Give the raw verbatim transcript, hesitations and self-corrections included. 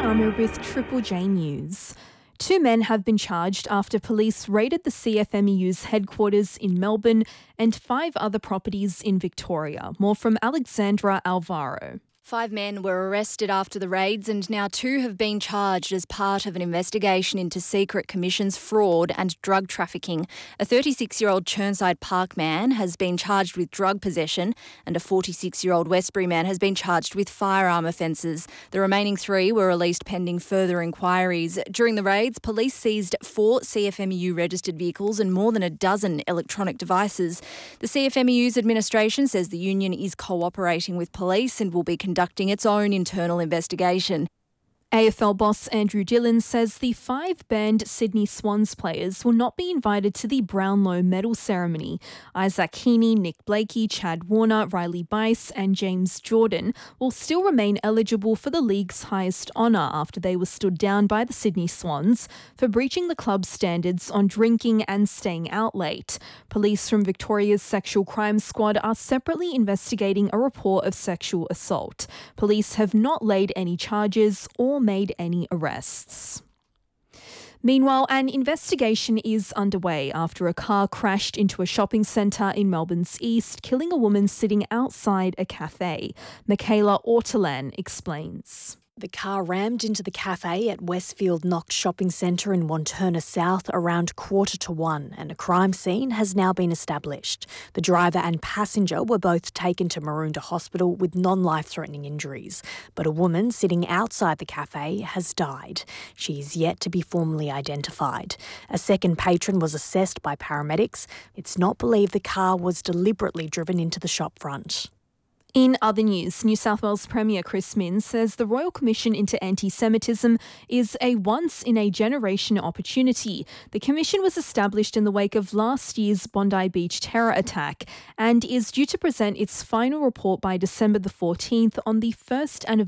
Palmer with Triple J News. Two men have been charged after police raided the C F M E U's headquarters in Melbourne and five other properties in Victoria. More from Alexandra Alvaro. Five men were arrested after the raids and now two have been charged as part of an investigation into secret commissions, fraud and drug trafficking. A thirty-six-year-old Chirnside Park man has been charged with drug possession and a forty-six-year-old Westbury man has been charged with firearm offences. The remaining three were released pending further inquiries. During the raids, police seized four C F M E U registered vehicles and more than a dozen electronic devices. The C F M E U's administration says the union is cooperating with police and will be conducting its own internal investigation. A F L boss Andrew Dillon says the five banned Sydney Swans players will not be invited to the Brownlow medal ceremony. Isaac Heaney, Nick Blakey, Chad Warner, Riley Bice and James Jordan will still remain eligible for the league's highest honour after they were stood down by the Sydney Swans for breaching the club's standards on drinking and staying out late. Police from Victoria's Sexual Crime Squad are separately investigating a report of sexual assault. Police have not laid any charges or made any arrests. Meanwhile, an investigation is underway after a car crashed into a shopping centre in Melbourne's east, killing a woman sitting outside a cafe. Michaela Ortolan explains. The car rammed into the cafe at Westfield Knox Shopping Centre in Wantirna South around quarter to one, and a crime scene has now been established. The driver and passenger were both taken to Maroondah Hospital with non-life-threatening injuries, but a woman sitting outside the cafe has died. She is yet to be formally identified. A second patron was assessed by paramedics. It's not believed the car was deliberately driven into the shop front. In other news, New South Wales Premier Chris Minns says the Royal Commission into Anti-Semitism is a once-in-a-generation opportunity. The commission was established in the wake of last year's Bondi Beach terror attack and is due to present its final report by December the fourteenth on the first anniversary